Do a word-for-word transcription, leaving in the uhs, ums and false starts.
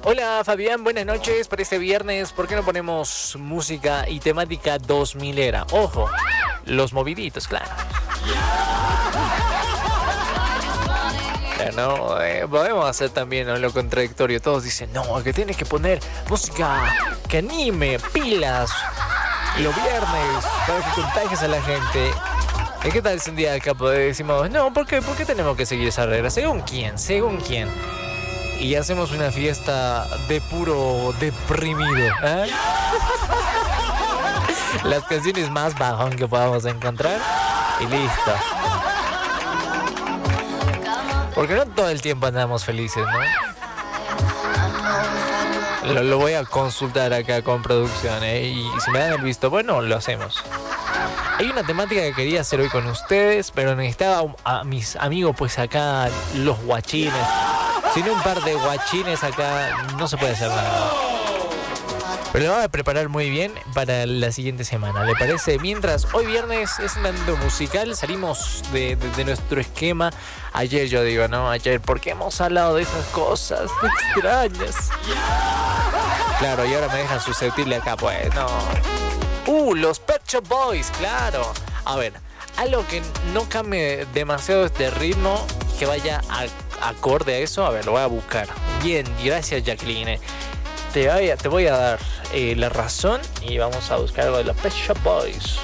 Hola Fabián, buenas noches. Para este viernes, ¿por qué no ponemos música y temática dos milera? Ojo, los moviditos, claro. No, eh, podemos hacer también, ¿no?, lo contradictorio. Todos dicen, no, que tienes que poner música que anime, pilas, los viernes, para que contagies a la gente. ¿Y qué tal si un día acá decimos, no, ¿por qué, ¿por qué tenemos que seguir esa regla? ¿Según quién? ¿Según quién? Y hacemos una fiesta de puro deprimido, ¿eh? Las canciones más bajón que podamos encontrar y listo. Porque no todo el tiempo andamos felices, ¿no? Lo, lo voy a consultar acá con producción, ¿eh? Y si me dan el visto bueno, lo hacemos. Hay una temática que quería hacer hoy con ustedes, pero necesitaba a mis amigos, pues acá, los guachines. Sin un par de guachines acá no se puede hacer nada. Pero lo vamos a preparar muy bien para la siguiente semana, ¿le parece? Mientras, hoy viernes es un momento musical, salimos de, de, de nuestro esquema. Ayer yo digo, ¿no? Ayer, porque hemos hablado de esas cosas extrañas. Claro, y ahora me dejan susceptible acá, pues, no. Uh, los Pet Shop Boys, claro. A ver, algo que no cambie demasiado este ritmo, que vaya a, acorde a eso, a ver, lo voy a buscar. Bien, gracias Jacqueline. Te voy a, te voy a dar eh, la razón y vamos a buscar algo de los Pet Shop Boys.